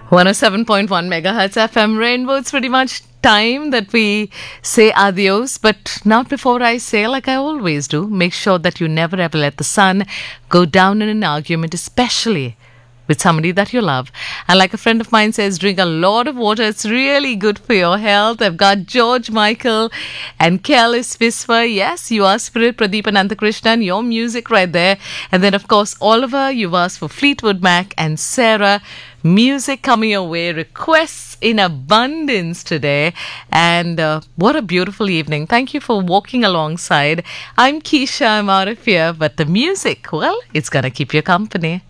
107.1 megahertz FM Rainbow. It's pretty much time that we say adios, but not before I say, like I always do, make sure that you never ever let the sun go down in an argument, especially with somebody that you love. And like a friend of mine says, drink a lot of water. It's really good for your health. I've got George Michael and Careless Whisper. Yes, you are Spirit, Pradeep Ananthakrishnan, your music right there. And then, of course, Oliver, you've asked for Fleetwood Mac, and Sarah, music coming your way. Requests in abundance today. And what a beautiful evening. Thank you for walking alongside. I'm Keisha. I'm out of here. But the music, well, it's going to keep you company.